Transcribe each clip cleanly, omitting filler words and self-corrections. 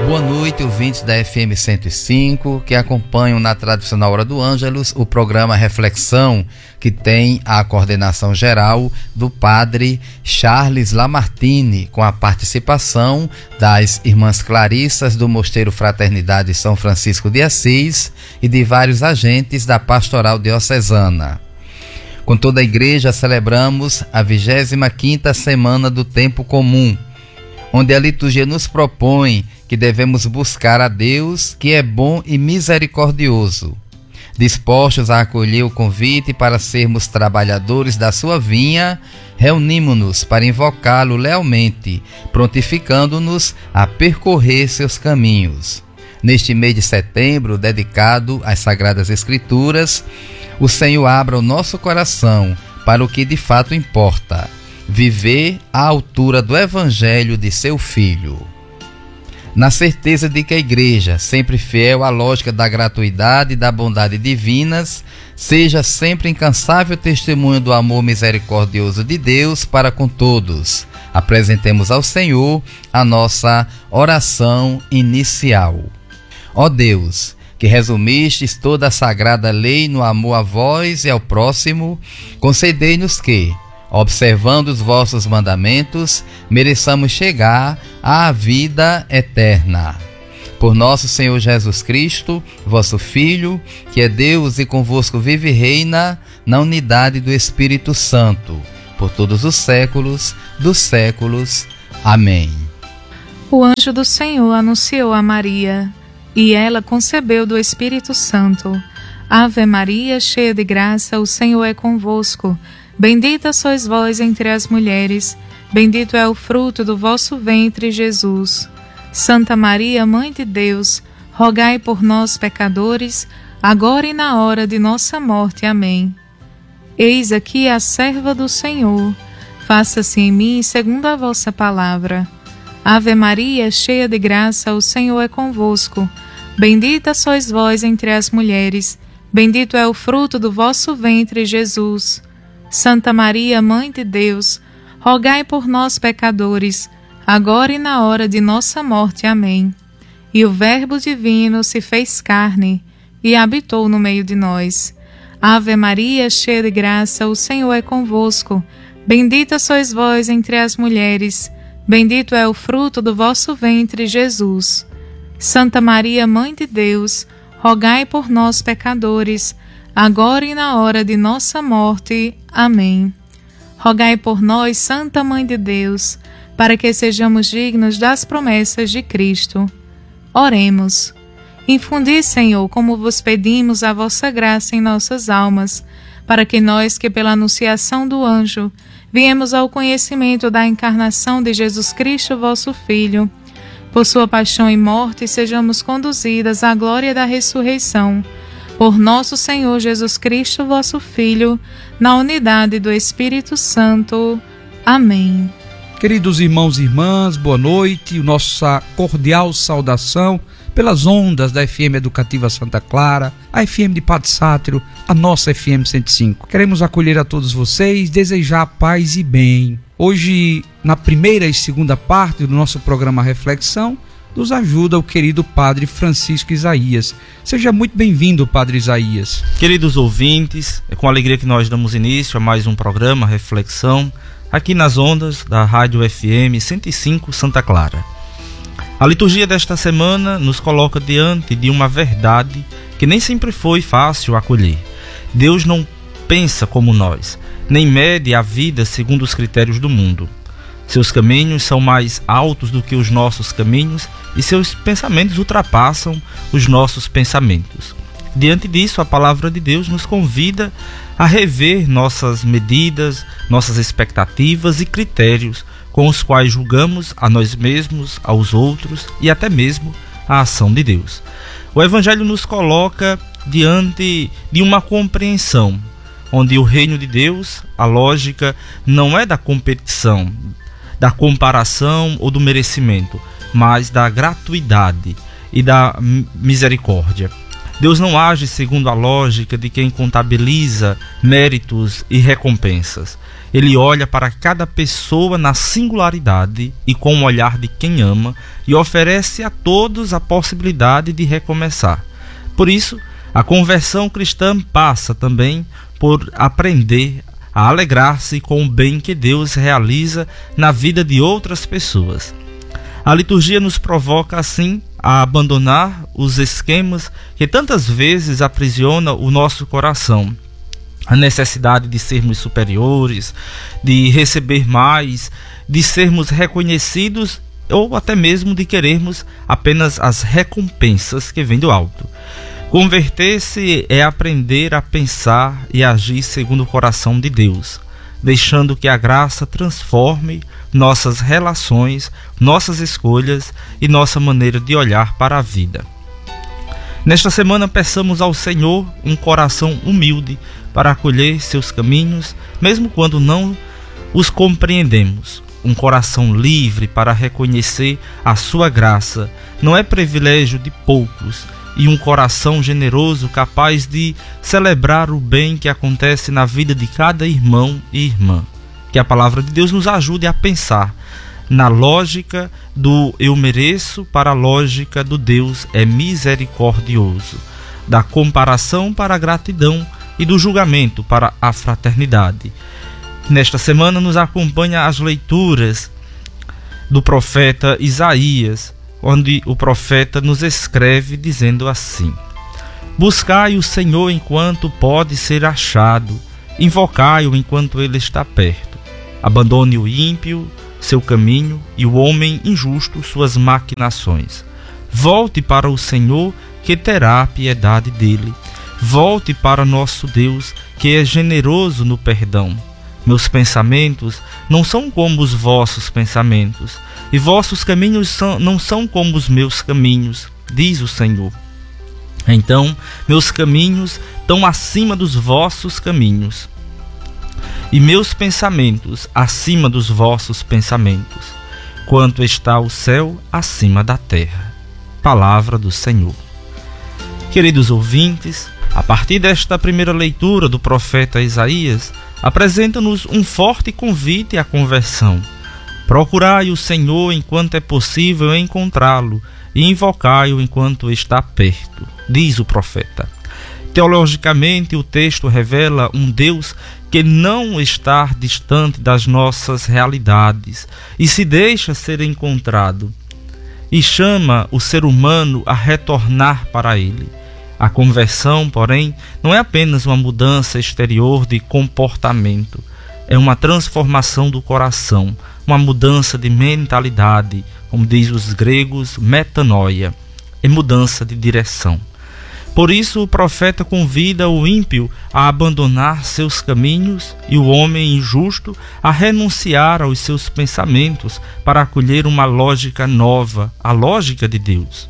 Boa noite, ouvintes da FM 105, que acompanham na tradicional Hora do Ângelus o programa Reflexão, que tem a coordenação geral do padre Charles Lamartine, com a participação das irmãs Clarissas do Mosteiro Fraternidade São Francisco de Assis e de vários agentes da Pastoral Diocesana. Com toda a igreja celebramos a 25ª Semana do Tempo Comum, onde a liturgia nos propõe que devemos buscar a Deus, que é bom e misericordioso. Dispostos a acolher o convite para sermos trabalhadores da sua vinha, reunimos-nos para invocá-lo lealmente, prontificando-nos a percorrer seus caminhos. Neste mês de setembro, dedicado às Sagradas Escrituras, o Senhor abra o nosso coração para o que de fato importa: viver à altura do Evangelho de seu Filho. Na certeza de que a Igreja, sempre fiel à lógica da gratuidade e da bondade divinas, seja sempre incansável testemunho do amor misericordioso de Deus para com todos, apresentemos ao Senhor a nossa oração inicial. Ó Deus, que resumistes toda a sagrada lei no amor a vós e ao próximo, concedei-nos que, observando os vossos mandamentos, mereçamos chegar à vida eterna. Por nosso Senhor Jesus Cristo, vosso Filho, que é Deus e convosco vive e reina na unidade do Espírito Santo, por todos os séculos dos séculos. Amém. O anjo do Senhor anunciou a Maria, e ela concebeu do Espírito Santo. Ave Maria, cheia de graça, o Senhor é convosco. Bendita sois vós entre as mulheres, bendito é o fruto do vosso ventre, Jesus. Santa Maria, Mãe de Deus, rogai por nós, pecadores, agora e na hora de nossa morte. Amém. Eis aqui a serva do Senhor, faça-se em mim segundo a vossa palavra. Ave Maria, cheia de graça, o Senhor é convosco. Bendita sois vós entre as mulheres, bendito é o fruto do vosso ventre, Jesus. Santa Maria, Mãe de Deus, rogai por nós, pecadores, agora e na hora de nossa morte. Amém. E o Verbo divino se fez carne e habitou no meio de nós. Ave Maria, cheia de graça, o Senhor é convosco. Bendita sois vós entre as mulheres, bendito é o fruto do vosso ventre, Jesus. Santa Maria, Mãe de Deus, rogai por nós, pecadores, agora e na hora de nossa morte. Amém. Rogai por nós, Santa Mãe de Deus, para que sejamos dignos das promessas de Cristo. Oremos. Infundi, Senhor, como vos pedimos, a vossa graça em nossas almas, para que nós, que pela anunciação do anjo, viemos ao conhecimento da encarnação de Jesus Cristo, vosso Filho, por sua paixão e morte, sejamos conduzidas à glória da ressurreição. Por nosso Senhor Jesus Cristo, vosso Filho, na unidade do Espírito Santo. Amém. Queridos irmãos e irmãs, boa noite. Nossa cordial saudação pelas ondas da FM Educativa Santa Clara, a FM de Padre Sátiro, a nossa FM 105. Queremos acolher a todos vocês, desejar paz e bem. Hoje, na primeira e segunda parte do nosso programa Reflexão, nos ajuda o querido Padre Francisco Isaías. Seja muito bem-vindo, Padre Isaías. Queridos ouvintes, é com alegria que nós damos início a mais um programa Reflexão, aqui nas ondas da Rádio FM 105 Santa Clara. A liturgia desta semana nos coloca diante de uma verdade que nem sempre foi fácil acolher. Deus não pensa como nós, nem mede a vida segundo os critérios do mundo. Seus caminhos são mais altos do que os nossos caminhos e seus pensamentos ultrapassam os nossos pensamentos. Diante disso, a palavra de Deus nos convida a rever nossas medidas, nossas expectativas e critérios com os quais julgamos a nós mesmos, aos outros e até mesmo a ação de Deus. O Evangelho nos coloca diante de uma compreensão, onde o reino de Deus, a lógica não é da competição, da comparação ou do merecimento, mas da gratuidade e da misericórdia. Deus não age segundo a lógica de quem contabiliza méritos e recompensas. Ele olha para cada pessoa na singularidade e com o olhar de quem ama e oferece a todos a possibilidade de recomeçar. Por isso, a conversão cristã passa também por aprender a alegrar-se com o bem que Deus realiza na vida de outras pessoas. A liturgia nos provoca, assim, a abandonar os esquemas que tantas vezes aprisionam o nosso coração. A necessidade de sermos superiores, de receber mais, de sermos reconhecidos ou até mesmo de querermos apenas as recompensas que vêm do alto. Converter-se é aprender a pensar e agir segundo o coração de Deus, deixando que a graça transforme nossas relações, nossas escolhas e nossa maneira de olhar para a vida. Nesta semana, peçamos ao Senhor um coração humilde para acolher seus caminhos, mesmo quando não os compreendemos. Um coração livre para reconhecer a sua graça não é privilégio de poucos, e um coração generoso capaz de celebrar o bem que acontece na vida de cada irmão e irmã. Que a palavra de Deus nos ajude a pensar na lógica do eu mereço para a lógica do Deus é misericordioso, da comparação para a gratidão e do julgamento para a fraternidade. Nesta semana nos acompanha as leituras do profeta Isaías, onde o profeta nos escreve dizendo assim: buscai o Senhor enquanto pode ser achado, invocai-o enquanto ele está perto. Abandone o ímpio seu caminho e o homem injusto suas maquinações. Volte para o Senhor, que terá piedade dele. Volte para nosso Deus, que é generoso no perdão. Meus pensamentos não são como os vossos pensamentos, e vossos caminhos não são como os meus caminhos, diz o Senhor. Então, meus caminhos estão acima dos vossos caminhos, e meus pensamentos acima dos vossos pensamentos, quanto está o céu acima da terra. Palavra do Senhor. Queridos ouvintes, a partir desta primeira leitura do profeta Isaías, apresenta-nos um forte convite à conversão. Procurai o Senhor enquanto é possível encontrá-lo e invocai-o enquanto está perto, diz o profeta. Teologicamente, o texto revela um Deus que não está distante das nossas realidades e se deixa ser encontrado, e chama o ser humano a retornar para ele. A conversão, porém, não é apenas uma mudança exterior de comportamento, é uma transformação do coração, uma mudança de mentalidade, como diz os gregos, metanoia, é mudança de direção. Por isso o profeta convida o ímpio a abandonar seus caminhos e o homem injusto a renunciar aos seus pensamentos para acolher uma lógica nova, a lógica de Deus.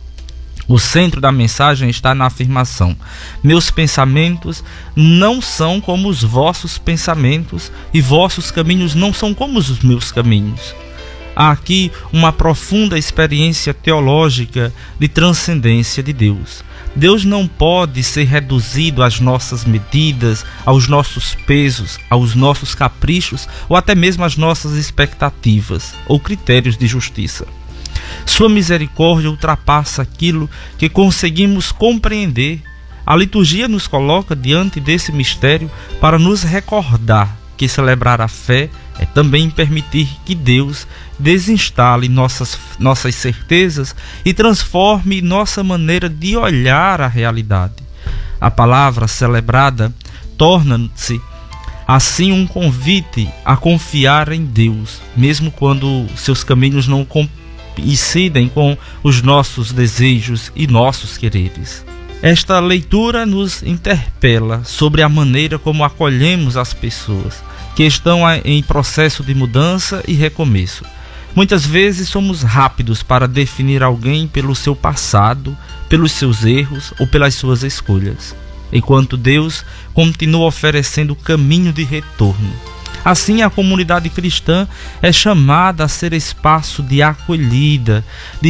O centro da mensagem está na afirmação: meus pensamentos não são como os vossos pensamentos e vossos caminhos não são como os meus caminhos. Há aqui uma profunda experiência teológica de transcendência de Deus. Deus não pode ser reduzido às nossas medidas, aos nossos pesos, aos nossos caprichos ou até mesmo às nossas expectativas ou critérios de justiça. Sua misericórdia ultrapassa aquilo que conseguimos compreender. A liturgia nos coloca diante desse mistério para nos recordar que celebrar a fé é também permitir que Deus desinstale nossas certezas e transforme nossa maneira de olhar a realidade. A palavra celebrada torna-se assim um convite a confiar em Deus, mesmo quando seus caminhos não coincidem com os nossos desejos e nossos quereres. Esta leitura nos interpela sobre a maneira como acolhemos as pessoas que estão em processo de mudança e recomeço. Muitas vezes somos rápidos para definir alguém pelo seu passado, pelos seus erros ou pelas suas escolhas, enquanto Deus continua oferecendo o caminho de retorno. Assim, a comunidade cristã é chamada a ser espaço de acolhida, de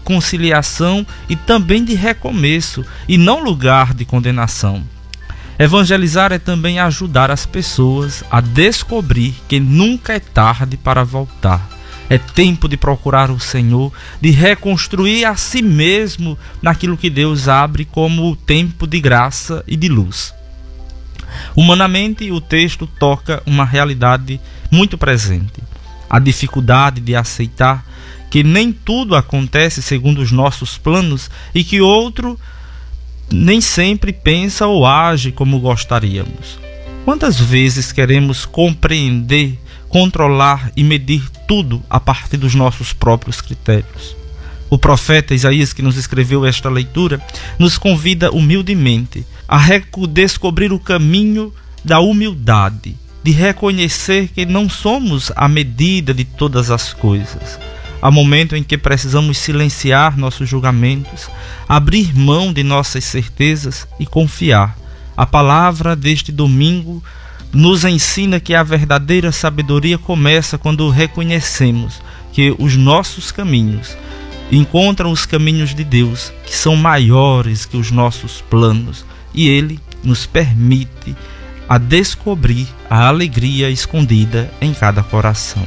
conciliação e também de recomeço, e não lugar de condenação. Evangelizar é também ajudar as pessoas a descobrir que nunca é tarde para voltar. É tempo de procurar o Senhor, de reconstruir a si mesmo naquilo que Deus abre como tempo de graça e de luz. Humanamente, o texto toca uma realidade muito presente: a dificuldade de aceitar que nem tudo acontece segundo os nossos planos e que outro nem sempre pensa ou age como gostaríamos. Quantas vezes queremos compreender, controlar e medir tudo a partir dos nossos próprios critérios? O profeta Isaías, que nos escreveu esta leitura, nos convida humildemente a descobrir o caminho da humildade, de reconhecer que não somos a medida de todas as coisas. Há momento em que precisamos silenciar nossos julgamentos, abrir mão de nossas certezas e confiar. A palavra deste domingo nos ensina que a verdadeira sabedoria começa quando reconhecemos que os nossos caminhos encontram os caminhos de Deus, que são maiores que os nossos planos, e Ele nos permite a descobrir a alegria escondida em cada coração.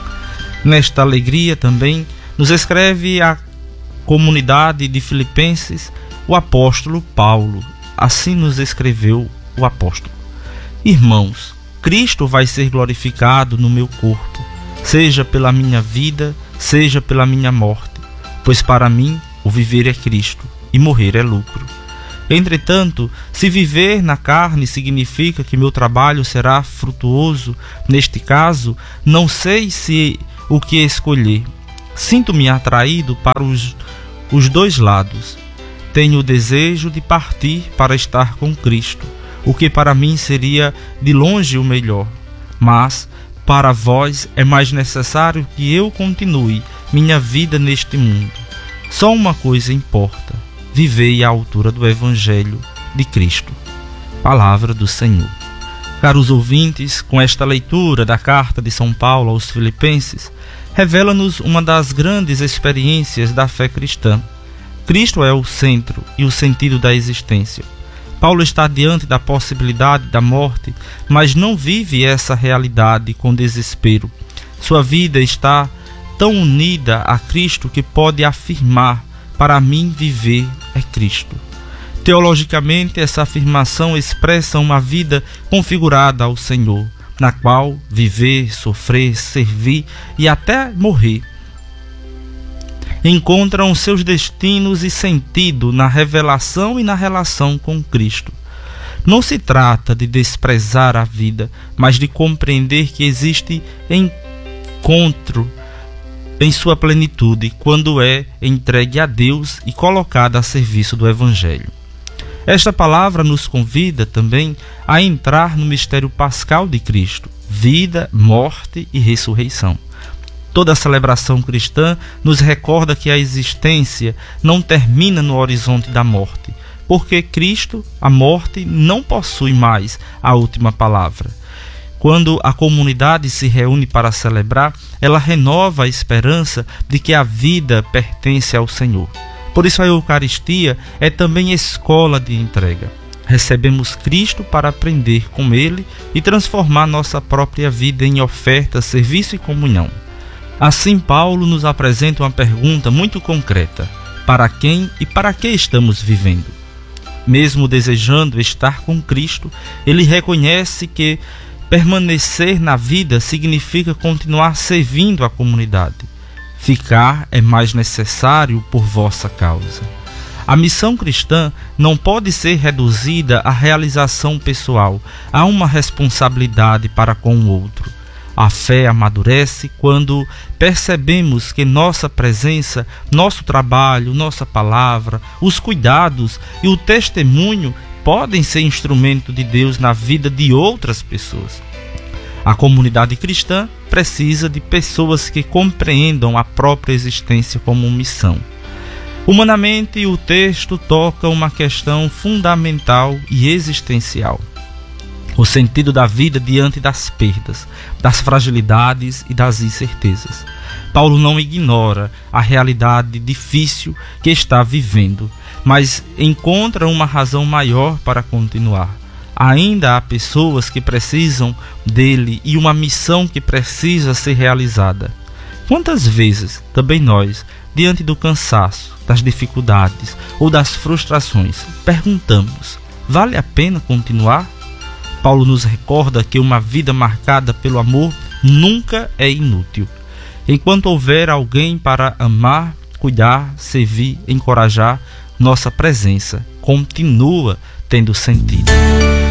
Nesta alegria também nos escreve a comunidade de Filipenses o apóstolo Paulo. Assim nos escreveu o apóstolo: Irmãos, Cristo vai ser glorificado no meu corpo, seja pela minha vida, seja pela minha morte, pois para mim o viver é Cristo e morrer é lucro. Entretanto, se viver na carne significa que meu trabalho será frutuoso, neste caso, não sei se o que escolher. Sinto-me atraído para os dois lados. Tenho o desejo de partir para estar com Cristo, o que para mim seria de longe o melhor. Mas, para vós, é mais necessário que eu continue minha vida neste mundo. Só uma coisa importa: vivei à altura do Evangelho de Cristo. Palavra do Senhor. Caros ouvintes, com esta leitura da carta de São Paulo aos Filipenses, revela-nos uma das grandes experiências da fé cristã. Cristo é o centro e o sentido da existência. Paulo está diante da possibilidade da morte, mas não vive essa realidade com desespero. Sua vida está tão unida a Cristo que pode afirmar: para mim viver é Cristo. Teologicamente, essa afirmação expressa uma vida configurada ao Senhor, na qual viver, sofrer, servir e até morrer encontram seus destinos e sentido na revelação e na relação com Cristo. Não se trata de desprezar a vida, mas de compreender que existe encontro em sua plenitude quando é entregue a Deus e colocada a serviço do Evangelho. Esta palavra nos convida também a entrar no mistério pascal de Cristo: vida, morte e ressurreição. Toda a celebração cristã nos recorda que a existência não termina no horizonte da morte, porque Cristo, a morte, não possui mais a última palavra. Quando a comunidade se reúne para celebrar, ela renova a esperança de que a vida pertence ao Senhor. Por isso a Eucaristia é também escola de entrega. Recebemos Cristo para aprender com Ele e transformar nossa própria vida em oferta, serviço e comunhão. Assim, Paulo nos apresenta uma pergunta muito concreta: para quem e para que estamos vivendo? Mesmo desejando estar com Cristo, ele reconhece que permanecer na vida significa continuar servindo a comunidade. Ficar é mais necessário por vossa causa. A missão cristã não pode ser reduzida à realização pessoal, a uma responsabilidade para com o outro. A fé amadurece quando percebemos que nossa presença, nosso trabalho, nossa palavra, os cuidados e o testemunho podem ser instrumento de Deus na vida de outras pessoas. A comunidade cristã precisa de pessoas que compreendam a própria existência como missão. Humanamente, o texto toca uma questão fundamental e existencial: o sentido da vida diante das perdas, das fragilidades e das incertezas. Paulo não ignora a realidade difícil que está vivendo, mas encontra uma razão maior para continuar. Ainda há pessoas que precisam dele e uma missão que precisa ser realizada. Quantas vezes também nós, diante do cansaço, das dificuldades ou das frustrações, perguntamos: vale a pena continuar? Paulo nos recorda que uma vida marcada pelo amor nunca é inútil. Enquanto houver alguém para amar, cuidar, servir, encorajar, nossa presença continua tendo sentido.